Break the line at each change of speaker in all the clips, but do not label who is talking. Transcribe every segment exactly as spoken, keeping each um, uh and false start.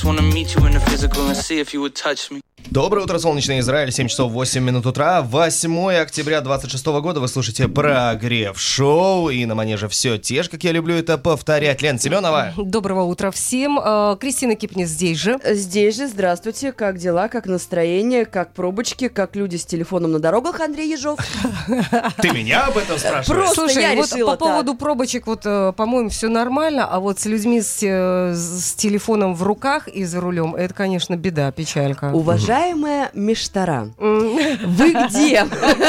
Доброе утро, солнечный Израиль, семь часов восемь минут утра, восьмое октября двадцать шестого года, вы слушаете Прогрев Шоу, и на манеже все те же, как я люблю это повторять. Лена Семенова.
Доброго утра всем. Кристина Кипнис здесь же.
Здесь же, здравствуйте, как дела, как настроение, как пробочки, как люди с телефоном на дорогах, Андрей Ежов.
Ты меня об этом спрашиваешь?
Просто
Слушай,
я
вот
решила
по поводу пробочек, вот, по-моему, все нормально, а вот с людьми с, с телефоном в руках и за рулем, это, конечно, беда, печалька.
Уважаемая Миштара, вы где?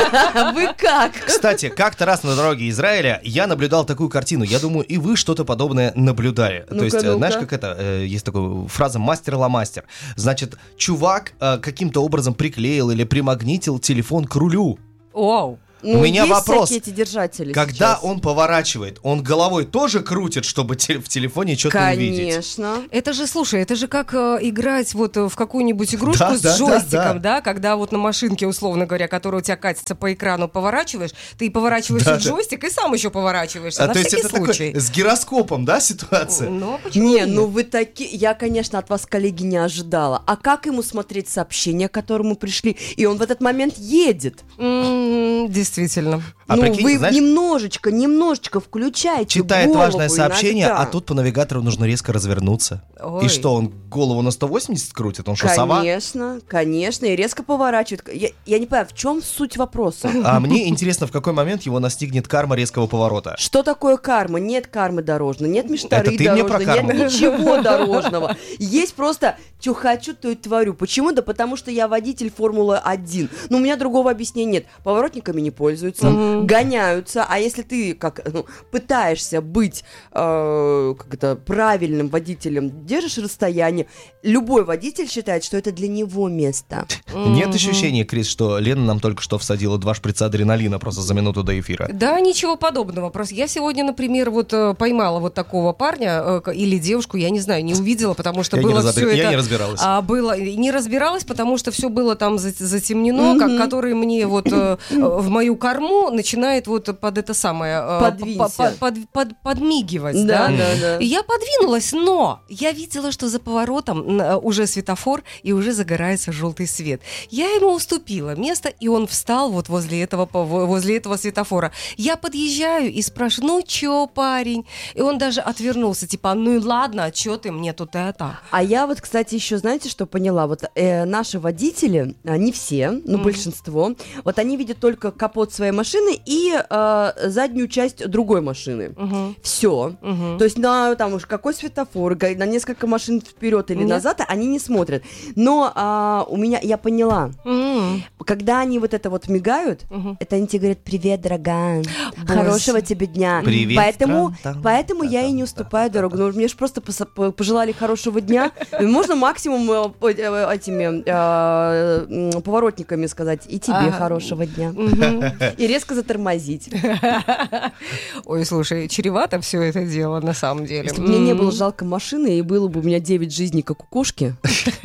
Вы как?
Кстати, как-то раз на дороге Израиля я наблюдал такую картину. Я думаю, и вы что-то подобное наблюдали.
Ну-ка,
То есть,
ну-ка.
знаешь, как это, э, есть такая фраза «мастер-ла-мастер». Значит, чувак э, каким-то образом приклеил или примагнитил телефон к рулю.
Оу.
Ну,
У меня
есть
вопрос.
всякие эти держатели
Когда
сейчас.
он поворачивает, он головой тоже крутит, чтобы те- в телефоне что-то увидеть?
Конечно.
Это же, слушай, это же как э, играть вот э, в какую-нибудь игрушку
Да,
с
да, да,
джойстиком,
да.
да, когда вот на машинке, условно говоря, которая у тебя катится по экрану, поворачиваешь, ты поворачиваешь
Да,
и
да.
джойстик, и сам еще поворачиваешься,
А,
на
то есть
всякий
это
случай.
такой с гироскопом, да, ситуация?
Ну, почему
Не,
нет?
ну вы такие... Я, конечно, от вас, коллеги, не ожидала. А как ему смотреть сообщения, к которому пришли? И он в этот момент едет.
М, Действительно.
А
ну,
прикинь,
вы
знаешь,
немножечко, немножечко включайте
читает
голову
важное сообщение,
иногда.
а тут по навигатору нужно резко развернуться.
Ой.
И что, он голову на сто восемьдесят крутит? Он что, сова?
Конечно, конечно, и резко поворачивает. Я, я не понимаю, в чем суть вопроса?
А мне интересно, в какой момент его настигнет карма резкого поворота.
Что такое карма? Нет кармы дорожной, нет миштары
Это ты мне про
дорожной,
карму?
нет ничего дорожного. Есть просто «тю хочу, то и творю». Почему? Да потому что я водитель Формулы один. Но у меня другого объяснения нет. Поворотниками не пользуются, гоняются. А если ты как ну, пытаешься быть э, как это, правильным водителем, держишь расстояние, любой водитель считает, что это для него место.
Нет ощущения, Крис, что Лена нам только что всадила два шприца адреналина просто за минуту до эфира?
Да, ничего подобного. Просто я сегодня, например, вот э, поймала вот такого парня э, к- или девушку, я не знаю, не увидела, потому что
Я не
было
разобра-
все
я
это...
не разбиралась.
А, было, не разбиралась, потому что все было там за- затемнено, как, который мне вот э, э, в мою корму начинает вот под это самое... э,
Подвинься.
по- по- под- под- подмигивать,
Да,
да?
да, да.
И я подвинулась, но я видела, что за поворотом м, уже светофор, и уже загорается желтый свет. Я ему уступила место, и он встал вот возле этого, по- возле этого светофора. Я подъезжаю и спрашиваю, ну чё, парень? И он даже отвернулся, типа, ну и ладно, а чё ты мне тут это?
А я вот, кстати, еще знаете, что поняла? Вот э, наши водители, а, не все, но
Мгм.
большинство, вот они видят только капот своей машины и э, заднюю часть другой машины.
Мгм.
Все.
Мгм.
То есть на там уж какой светофор, га- на несколько машин вперед или
Нет.
назад они не смотрят. Но а, у меня, я поняла,
М.
когда они вот это вот мигают,
Мгм.
это они тебе говорят: привет, дорогая,
Боже.
хорошего тебе дня.
Привет,
Поэтому,
трам-там,
поэтому я и не уступаю дорогу. Ну, мне же просто поса- по- пожелали хорошего дня. Можно максимум э, по- э, этими э, м, поворотниками сказать: и тебе
Ага.
хорошего дня.
Мгм.
И резко затормозить.
Ой, слушай, чревато все это дело на самом деле.
Если бы мне не
М.
было жалко машины, и было бы у меня девять жизней, как у кошки.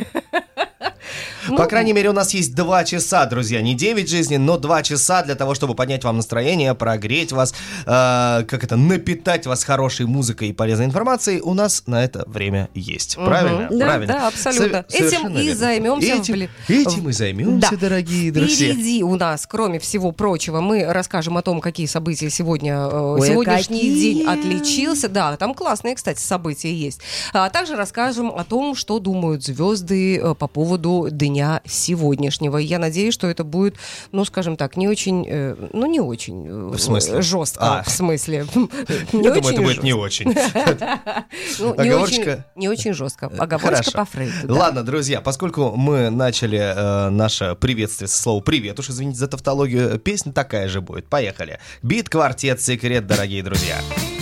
По крайней мере, у нас есть два часа, друзья. Не девять жизней, но два часа для того, чтобы поднять вам настроение, прогреть вас, э, как это, напитать вас хорошей музыкой и полезной информацией. У нас на это время есть. Правильно?
Да,
Правильно.
да, абсолютно.
Со-
Этим
совершенно
и
верно.
займемся в
Этим,
бли-
этим и займемся,
Да.
дорогие друзья.
Впереди у нас, кроме всего прочего, мы расскажем о том, какие события сегодня, э,
Ой,
сегодняшний
какие!
день отличился. Да, там классные, кстати, события есть. А также расскажем о том, что думают звезды э, по поводу дня сегодняшнего. Я надеюсь, что это будет, ну, скажем так, не очень, э, ну, не очень э,
В смысле?
жестко.
А.
В смысле? Не
Я думаю,
очень
это будет
жестко.
не очень.
Ну, не
Оговорочка.
очень- Не очень жестко. Оговорочка
Хорошо.
по Фрейду. да.
Ладно, друзья, поскольку мы начали э, наше приветствие со слова «привет», уж извините за тавтологию, песня такая же будет. Поехали. Бит-квартет «Секрет», дорогие друзья.